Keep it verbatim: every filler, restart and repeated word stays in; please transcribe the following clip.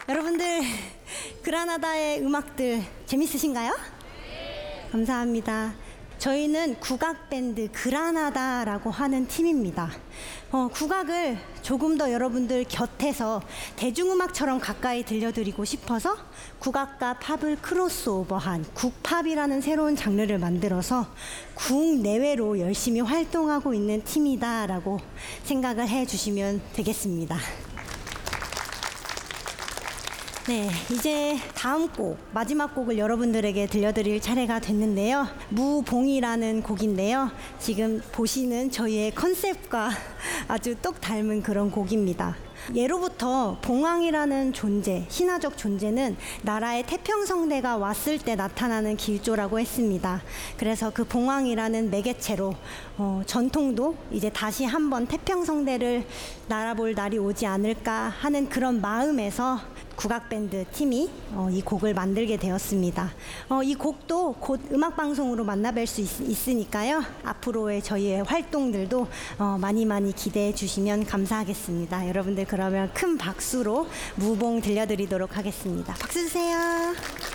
여러분들 그라나다의 음악들 재밌으신가요? 네. 감사합니다. 저희는 국악밴드 그라나다라고 하는 팀입니다. 어, 국악을 조금 더 여러분들 곁에서 대중음악처럼 가까이 들려드리고 싶어서 국악과 팝을 크로스오버한 국팝이라는 새로운 장르를 만들어서 국내외로 열심히 활동하고 있는 팀이다라고 생각을 해주시면 되겠습니다. 네, 이제 다음 곡, 마지막 곡을 여러분들에게 들려드릴 차례가 됐는데요. 무봉이라는 곡인데요. 지금 보시는 저희의 컨셉과 아주 똑 닮은 그런 곡입니다. 예로부터 봉황이라는 존재, 신화적 존재는 나라의 태평성대가 왔을 때 나타나는 길조라고 했습니다. 그래서 그 봉황이라는 매개체로 어, 전통도 이제 다시 한번 태평성대를 날아볼 날이 오지 않을까 하는 그런 마음에서 국악밴드 팀이 어, 이 곡을 만들게 되었습니다. 어, 이 곡도 곧 음악방송으로 만나뵐 수 있, 있으니까요. 앞으로의 저희의 활동들도 어, 많이 많이 기대해 주시면 감사하겠습니다. 여러분들 그러면 큰 박수로 무봉 들려드리도록 하겠습니다. 박수 주세요.